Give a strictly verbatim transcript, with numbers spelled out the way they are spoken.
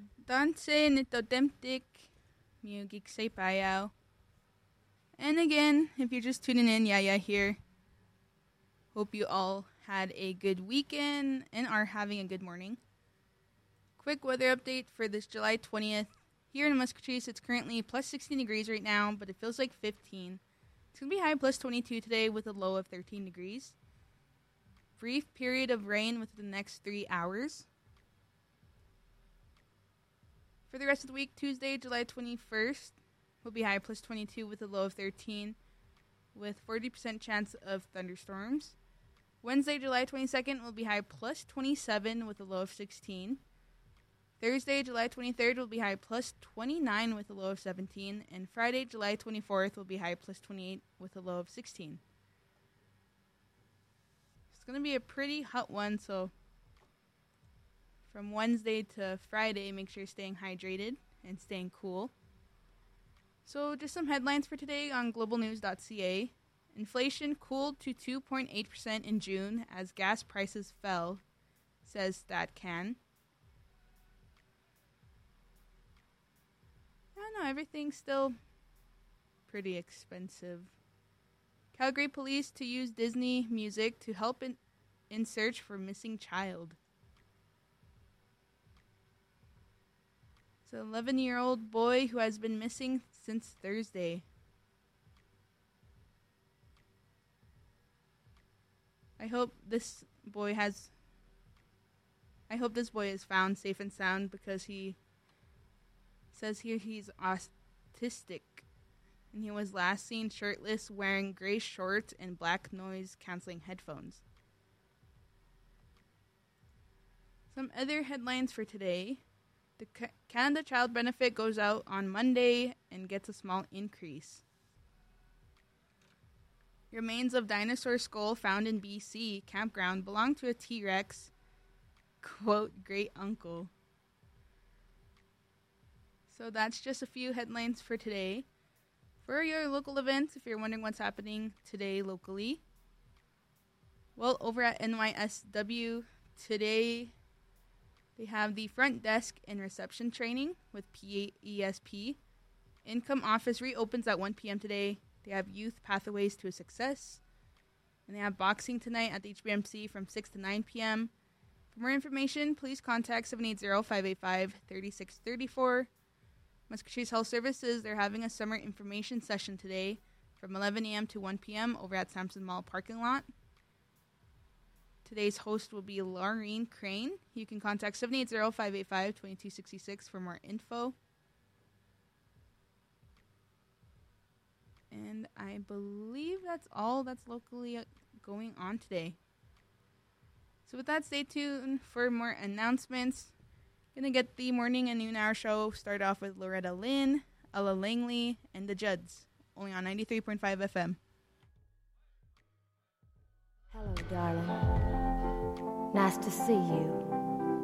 Danse nito Demtik, Miyugik say payaw. And again, if you're just tuning in, Yaya here. Hope you all had a good weekend and are having a good morning. Quick weather update for this July twentieth. Here in Muscatine, it's currently plus sixteen degrees right now, but it feels like fifteen. It's going to be high plus twenty-two today with a low of thirteen degrees. Brief period of rain within the next three hours. For the rest of the week, Tuesday, July twenty-first, will be high plus twenty-two with a low of thirteen, with forty percent chance of thunderstorms. Wednesday, July twenty-second, will be high plus twenty-seven with a low of sixteen. Thursday, July twenty-third, will be high plus twenty-nine with a low of seventeen. And Friday, July twenty-fourth, will be high plus twenty-eight with a low of sixteen. It's going to be a pretty hot one, so from Wednesday to Friday, make sure you're staying hydrated and staying cool. So just some headlines for today on global news dot c a. Inflation cooled to two point eight percent in June as gas prices fell, says StatCan. I don't know, everything's still pretty expensive. Calgary police to use Disney music to help in, in search for missing child. It's an eleven-year-old boy who has been missing since Thursday. I hope this boy has... I hope this boy is found safe and sound because he says here he's autistic. And he was last seen shirtless wearing gray shorts and black noise-canceling headphones. Some other headlines for today. The Canada Child Benefit goes out on Monday and gets a small increase. Remains of dinosaur skull found in B C campground belong to a T-Rex, quote, great uncle. So that's just a few headlines for today. For your local events, if you're wondering what's happening today locally, well, over at N Y S W today, they have the front desk and reception training with P E S P. Income office reopens at one p.m. today. They have youth pathways to success. And they have boxing tonight at the H B M C from six to nine p.m. For more information, please contact seven eight zero, five eight five, three six three four. Muscatine Health Services, they're having a summer information session today from eleven a.m. to one p.m. over at Samson Mall parking lot. Today's host will be Laureen Crane. You can contact seven eight zero, five eight five, two two six six for more info. And I believe that's all that's locally going on today. So with that, stay tuned for more announcements. Gonna get the morning and noon hour show started off with Loretta Lynn, Ella Langley, and the Judds, only on ninety-three point five F M. Hello, darling. Nice to see you.